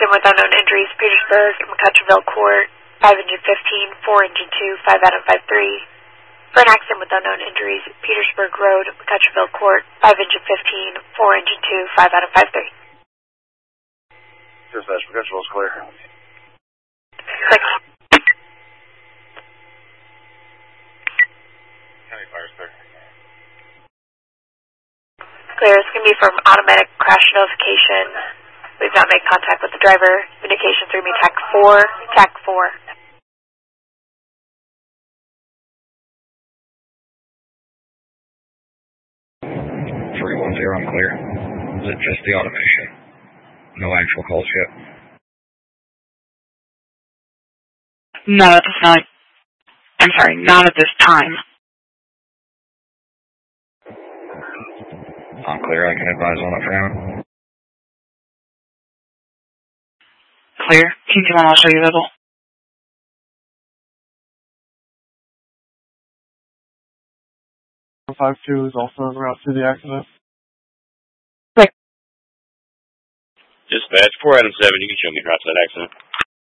accident with unknown injuries, Petersburg, McCutcheonville Court, 5 engine 15, 4 engine 2, 5 Adam 53. For an accident with unknown injuries, Petersburg Road, McCutcheonville Court, 5 engine 15, 4 engine 2, 5 Adam 53. Dispatch, McCutcheonville's clear. Click. County Fire's clear. Clear. It's going to be from automatic crash notification. We've not made contact with the driver. Indication through me, TAC 4, TAC 4. 310, I'm clear. Is it just the automation? No actual calls yet? No, it's not. I'm sorry, not at this time. I'm clear, I can advise on it for now. Clear. Can you come on, I'll show you the level. 52 is also en route to the accident. Click. Dispatch, 4 Adam 7, you can show me route to that accident.